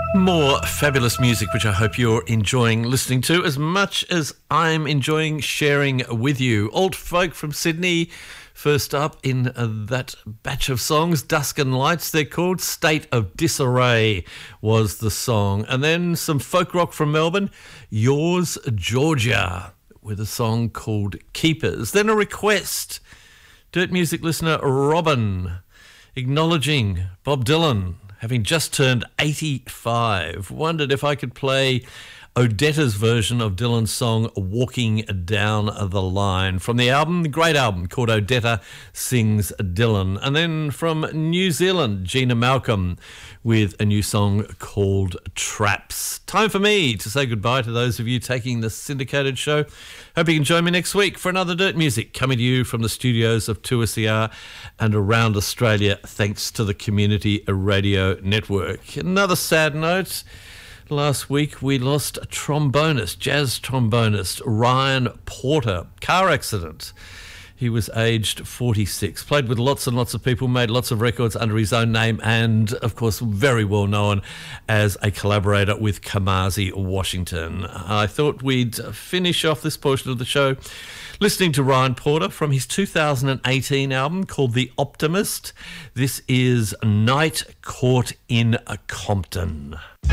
More fabulous music, which I hope you're enjoying listening to as much as I'm enjoying sharing with you. Old folk from Sydney, first up in that batch of songs, Dusk and Lights, they're called. State of Disarray was the song. And then some folk rock from Melbourne, Yours, Georgia, with a song called Keepers. Then a request, Dirt Music listener Robin, acknowledging Bob Dylan, having just turned 85, wondered if I could play Odetta's version of Dylan's song Walking Down the Line from the album, the great album called Odetta Sings Dylan. And then from New Zealand, Gina Malcolm with a new song called Traps. Time for me to say goodbye to those of you taking the syndicated show. Hope you can join me next week for another Dirt Music coming to you from the studios of 2SER and around Australia, thanks to the Community Radio Network. Another sad note. Last week we lost a trombonist, jazz trombonist, Ryan Porter. Car accident. He was aged 46, played with lots and lots of people, made lots of records under his own name, and, of course, very well known as a collaborator with Kamasi Washington. I thought we'd finish off this portion of the show listening to Ryan Porter from his 2018 album called The Optimist. This is Night Court in Compton.